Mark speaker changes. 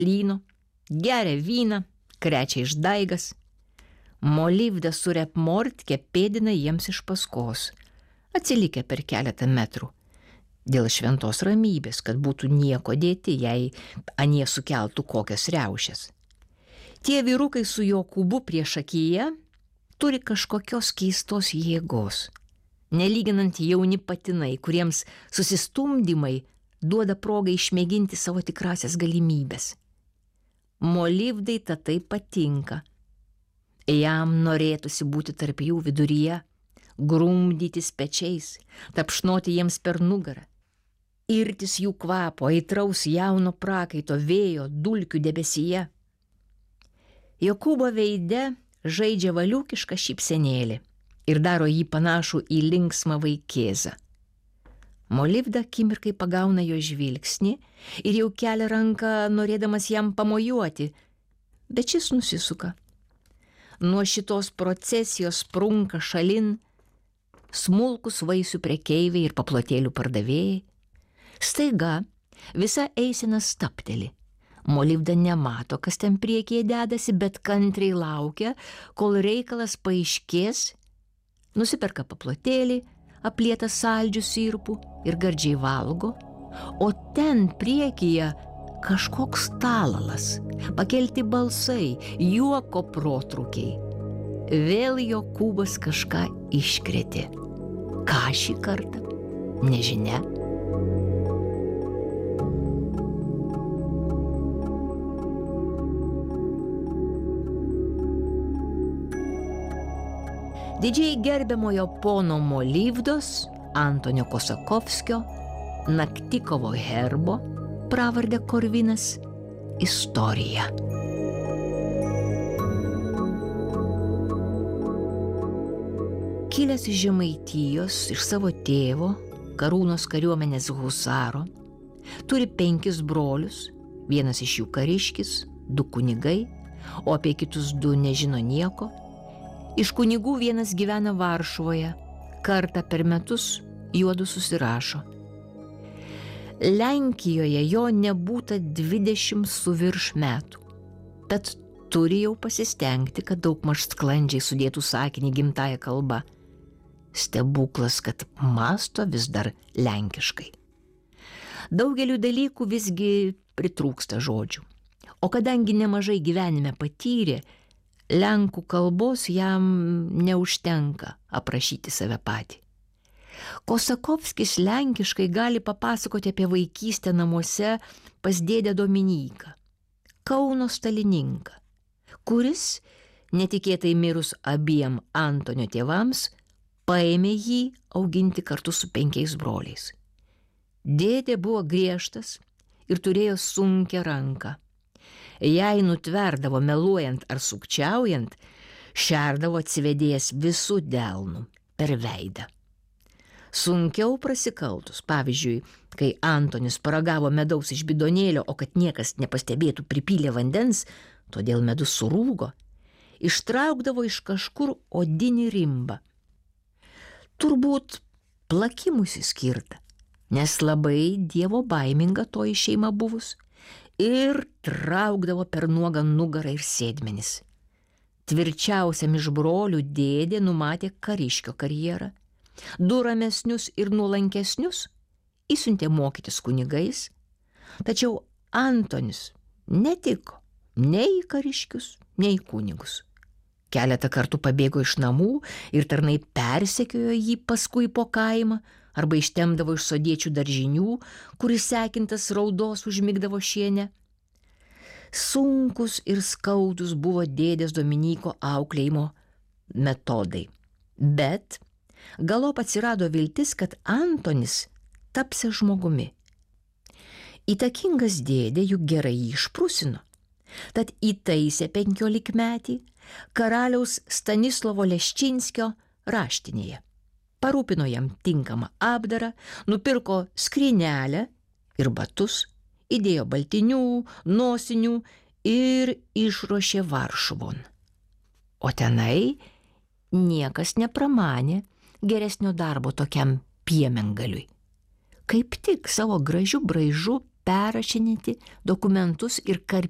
Speaker 1: lyno, geria vyną, krečia išdaigas. Molivda su Repmortke pėdina jiems iš paskos, atsilikę per keletą metrų. Dėl šventos ramybės, kad būtų nieko dėti, jei anie sukeltų kokias riaušes. Tie vyrukai su Jokūbu priešakyje turi kažkokios keistos jėgos, nelyginant jauni patinai, kuriems susistumdymai duoda progą išmėginti savo tikrasias galimybės. Molivdai tai patinka. Jam norėtųsi būti tarp jų viduryje, grumdytis pečiais, tapšnoti jiems per nugarą, irtis jų kvapo, aitraus jauno prakaito vėjo, dulkių debesyje. Jokūbo veide žaidžia valiukišką šypsenėlį ir daro jį panašų į linksmą vaikėzą. Molivda akimirkai pagauna jo žvilgsnį ir jau kelia ranką, norėdamas jam pamojuoti, bet šis nusisuka. Nuo šitos procesijos sprunka šalin smulkus vaisių prekeiviai ir paplotėlių pardavėjai. Staiga visa eisena stabteli. Molivda nemato, kas ten priekyje dedasi, bet kantriai laukia, kol reikalas paaiškės, nusiperka paplotėlį, aplietą saldžių sirpų ir gardžiai valgo, o ten priekyje kažkoks talalas, pakelti balsai, juoko protrūkiai. Vėl Jokūbas kažką iškrėtė. Ką šį kartą? Nežinia. Didžiai gerbiamojo pono Molivdos, Antonio Kosakovskio, Naktikovo herbo, pravardę Korvinas, istorija. Kilęs iš Žemaitijos, iš savo tėvo, Karūnos kariuomenės husaro, turi 5 brolius, vienas iš jų kariškis, 2 kunigai, o apie kitus 2 nežino nieko. Iš kunigų vienas gyvena Varšuvoje, kartą per metus juodu susirašo. Lenkijoje jo nebūta 20 su virš metų, tad turi jau pasistengti, kad daugmaž sklandžiai sudėtų sakinį gimtąją kalbą. Stebuklas, kad mąsto vis dar lenkiškai. Daugeliu dalykų visgi pritrūksta žodžių, o kadangi nemažai gyvenime patyrė, lenkų kalbos jam neužtenka aprašyti save patį. Kosakovskis lenkiškai gali papasakoti apie vaikystę namuose pas dėdę Dominyką, Kauno stalininką, kuris, netikėtai mirus abiem Antonio tėvams, paėmė jį auginti kartu su 5 broliais. Dėdė buvo griežtas ir turėjo sunkią ranką. Jei nutverdavo meluojant ar sukčiaujant, šerdavo atsivedėjęs visų delnų per veidą. Sunkiau prasikaltus, pavyzdžiui, kai Antonis paragavo medaus iš bidonėlio, o kad niekas nepastebėtų pripylė vandens, todėl medus surūgo, ištraukdavo iš kažkur odinį rimbą. Turbūt plakimusi skirta, nes labai dievo baiminga toji šeima buvus, ir traukdavo per nuogą nugarą ir sėdmenis. Tvirčiausiam iš brolių dėdė numatė kariškio karjerą. 2 ramesnius ir nuolankesnius įsiuntė mokytis kunigais, tačiau Antonis netiko nei į kariškius, nei į kunigus. Keletą kartų pabėgo iš namų ir tarnai persekiojo jį paskui po kaimą arba ištemdavo iš sodiečių daržinių, kuris sekintas raudos užmigdavo šiene. Sunkus ir skaudus buvo dėdės Dominyko auklėjimo metodai, bet galop atsirado viltis, kad Antonis tapsia žmogumi. Įtakingas dėdė juk gerai jį išprusino, tad įtaisė 15-metį karaliaus Stanislovo Leščinskio raštinėje. Parūpino jam tinkamą apdarą, nupirko skrynelę ir batus, įdėjo baltinių, nosinių ir išruošė Varšuvon. O tenai niekas nepramanė geresnio darbo tokiam piemengaliui. Kaip tik savo gražiu braižu perrašinėti dokumentus ir